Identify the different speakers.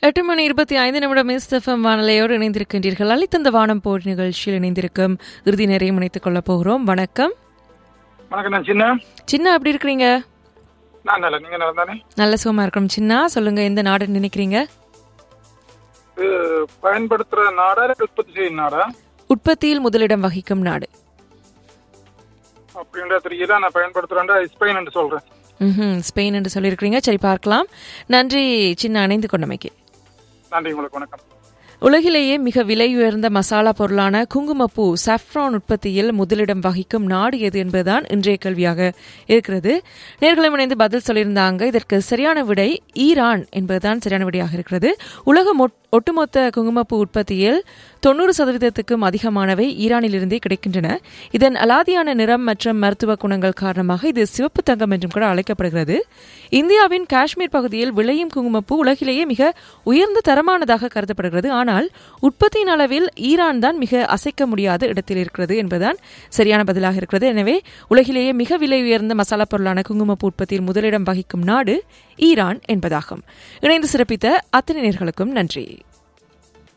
Speaker 1: 8:25 SFM வானலையோடு இணைந்திருக்கின்றீர்கள். அளித்தந்த வானம் போர் நிகழ்ச்சியில் இணைந்திருக்கும் இறுதி நிறைய இணைத்துக் கொள்ளப் போகிறோம். வணக்கம்.
Speaker 2: வணக்கம். நான் சின்ன
Speaker 1: எப்படி இருக்கிறீங்க?
Speaker 2: நான் நல்ல, நீங்க நல்லா தானே?
Speaker 1: நல்ல சுகமா இருக்கிறோம். சின்ன சொல்லுங்க, எந்த நாடுன்னு நினைக்கிறீங்க?
Speaker 2: பயன்படுத்துற நாடா இல்ல உற்பத்தி செய்யும் நாடா?
Speaker 1: உற்பத்தியில் முதலிடம் வகிக்கும் நாடு
Speaker 2: அப்படின்ற தெரியல. நான் பயன்படுத்துறேன்டா ஸ்பெயின் என்று சொல்றேன்.
Speaker 1: ஸ்பெயின் என்று சொல்லியிருக்கிறீங்க. சரி, பார்க்கலாம். நன்றி சின்ன, இணைந்து கொண்டமைக்கு.
Speaker 2: நன்றி, உங்களுக்கு வணக்கம்.
Speaker 1: உலகிலேயே மிக விலை உயர்ந்த மசாலா பொருளான குங்குமப்பூ சாஃப்ரான் உற்பத்தியில் முதலிடம் வகிக்கும் நாடு எது என்பதுதான் இன்றைய கேள்வியாக இருக்கிறது. நேர்களும் இணைந்து பதில் சொல்லியிருந்தாங்க. இதற்கு சரியான விடை ஈரான் என்பதுதான் சரியான விடையாக இருக்கிறது. உலக ஒட்டுமொத்த குங்குமப்பூ உற்பத்தியில் 90% அதிகமானவை ஈரானிலிருந்தே கிடைக்கின்றன. இதன் அலாதியான நிறம் மற்றும் மருத்துவ குணங்கள் காரணமாக இது சிவப்பு தங்கம் என்றும் கூட அழைக்கப்படுகிறது. இந்தியாவின் காஷ்மீர் பகுதியில் விளையும் குங்குமப்பூ உலகிலேயே மிக உயர்ந்த தரமானதாக கருதப்படுகிறது. ஆனால் உற்பத்தியின் அளவில் ஈரான் தான் மிக அசைக்க முடியாத இடத்தில் இருக்கிறது என்பதுதான் சரியான பதிலாக இருக்கிறது. எனவே உலகிலேயே மிக விலை உயர்ந்த மசாலா பொருளான குங்குமப்பூ உற்பத்தியில் முதலிடம் வகிக்கும் நாடு ஈரான் என்பதாகும். இணைந்து சிறப்பித்த அத்தனை நேயர்களுக்கும் நன்றி.